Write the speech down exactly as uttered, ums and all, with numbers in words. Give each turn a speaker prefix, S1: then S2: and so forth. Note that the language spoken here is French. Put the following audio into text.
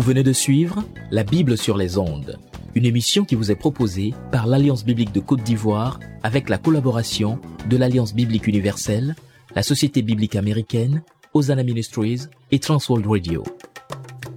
S1: venez de suivre La Bible sur les ondes, une émission qui vous est proposée par l'Alliance biblique de Côte d'Ivoire avec la collaboration de l'Alliance biblique universelle, la Société biblique américaine, Hosanna Ministries et Transworld Radio.